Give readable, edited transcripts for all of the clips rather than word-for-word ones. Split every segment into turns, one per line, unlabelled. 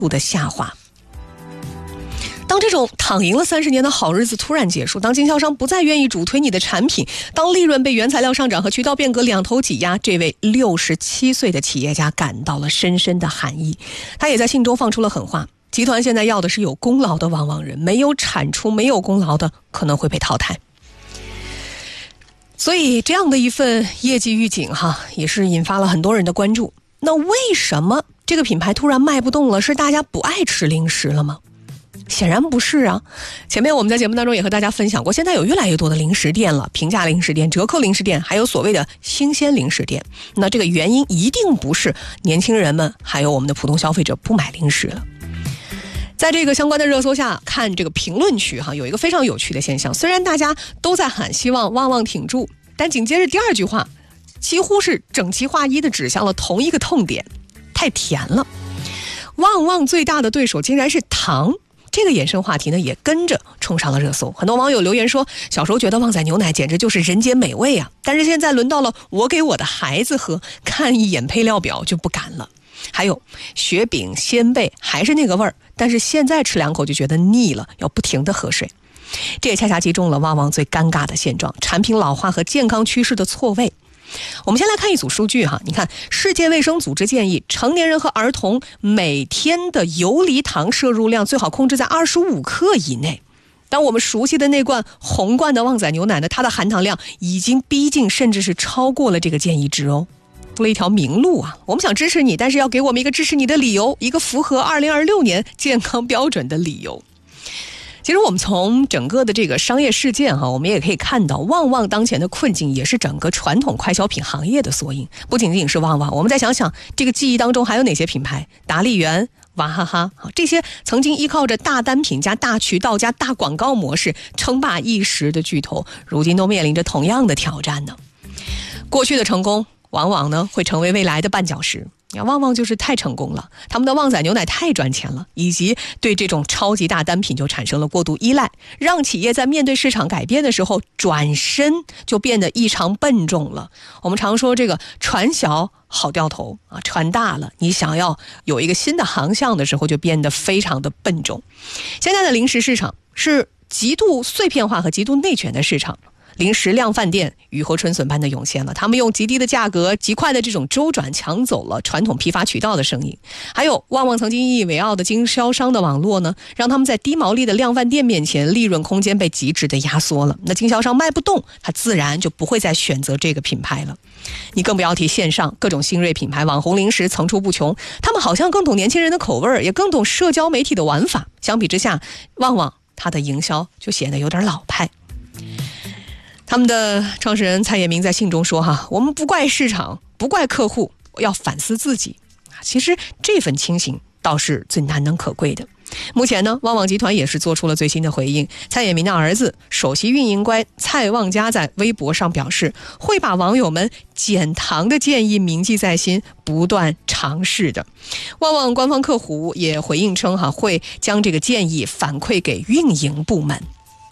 度的下滑。当这种躺赢了30年的好日子突然结束，当经销商不再愿意主推你的产品，当利润被原材料上涨和渠道变革两头挤压，这位67岁的企业家感到了深深的寒意。他也在信中放出了狠话，集团现在要的是有功劳的旺旺人，没有产出没有功劳的可能会被淘汰。所以这样的一份业绩预警也是引发了很多人的关注。那为什么这个品牌突然卖不动了？是大家不爱吃零食了吗？显然不是啊。前面我们在节目当中也和大家分享过，现在有越来越多的零食店了，平价零食店、折扣零食店，还有所谓的新鲜零食店。那这个原因一定不是年轻人们还有我们的普通消费者不买零食了。在这个相关的热搜下，看这个评论区有一个非常有趣的现象，虽然大家都在喊希望旺旺挺住，但紧接着第二句话几乎是整齐划一的指向了同一个痛点，太甜了。旺旺最大的对手竟然是糖，这个衍生话题呢也跟着冲上了热搜。很多网友留言说，小时候觉得旺仔牛奶简直就是人间美味啊，但是现在轮到了我给我的孩子喝，看一眼配料表就不敢了。还有雪饼鲜贝还是那个味儿，但是现在吃2口就觉得腻了，要不停地喝水。这也恰恰击中了旺旺最尴尬的现状，产品老化和健康趋势的错位。我们先来看一组数据你看，世界卫生组织建议成年人和儿童每天的游离糖摄入量最好控制在25克以内。但我们熟悉的那罐红罐的旺仔牛奶呢，它的含糖量已经逼近甚至是超过了这个建议值哦。了一条明路我们想支持你，但是要给我们一个支持你的理由，一个符合2026年健康标准的理由。其实我们从整个的这个商业事件我们也可以看到，旺旺当前的困境也是整个传统快消品行业的缩影。不仅仅是旺旺，我们再想想这个记忆当中还有哪些品牌，达利园、娃哈哈，这些曾经依靠着大单品加大渠道加大广告模式称霸一时的巨头，如今都面临着同样的挑战呢。过去的成功往往呢会成为未来的绊脚石。旺旺就是太成功了，他们的旺仔牛奶太赚钱了，以及对这种超级大单品就产生了过度依赖，让企业在面对市场改变的时候转身就变得异常笨重了。我们常说这个船小好掉头船大了，你想要有一个新的航向的时候就变得非常的笨重。现在的零食市场是极度碎片化和极度内卷的市场，零食量贩店雨后春笋般的涌现了，他们用极低的价格极快的这种周转抢走了传统批发渠道的生意。还有旺旺曾经引以为傲的经销商的网络呢，让他们在低毛利的量贩店面前利润空间被极致的压缩了。那经销商卖不动，他自然就不会再选择这个品牌了。你更不要提线上各种新锐品牌，网红零食层出不穷，他们好像更懂年轻人的口味，也更懂社交媒体的玩法。相比之下，旺旺它的营销就显得有点老派。他们的创始人蔡衍明在信中说我们不怪市场，不怪客户，要反思自己。其实这份清醒倒是最难能可贵的。目前呢，旺旺集团也是做出了最新的回应。蔡衍明的儿子首席运营官蔡旺佳在微博上表示，会把网友们减糖的建议铭记在心，不断尝试的。旺旺官方客服也回应称会将这个建议反馈给运营部门。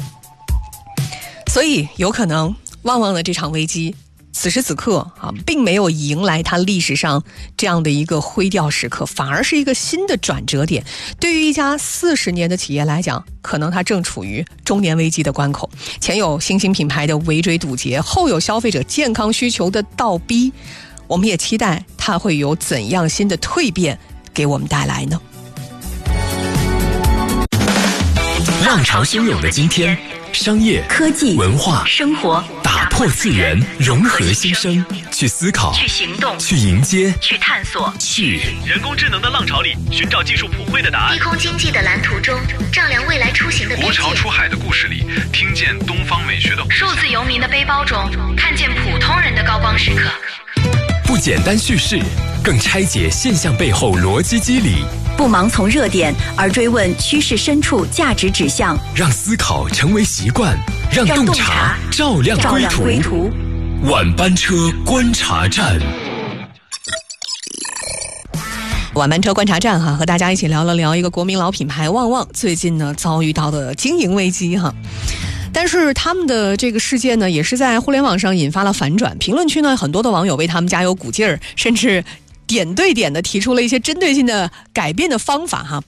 所以有可能旺旺的这场危机此时此刻并没有迎来它历史上这样的一个灰调时刻，反而是一个新的转折点。对于一家40年的企业来讲，可能它正处于中年危机的关口，前有新兴品牌的围追堵截，后有消费者健康需求的倒逼。我们也期待它会有怎样新的蜕变给我们带来呢？
浪潮汹涌的今天，商业、
科技、
文化、
生活，
打破次元，融合新生，去思考，
去行动，
去迎接，
去探索，
去
人工智能的浪潮里寻找技术普惠的答案，
低空经济的蓝图中丈量未来出行的边界，
国潮出海的故事里听见东方美学的
数字游民的背包中看见普通人的高光时刻。
不简单叙事，更拆解现象背后逻辑机理，
不盲从热点，而追问趋势深处价值指向，
让思考成为习惯，让洞察照亮归途。晚班车观察站，
晚班车观察站和大家一起聊了聊一个国民老品牌旺旺最近呢遭遇到的经营危机但是他们的这个事件呢，也是在互联网上引发了反转。评论区呢，很多的网友为他们加油鼓劲儿，甚至点对点的提出了一些针对性的改变的方法哈。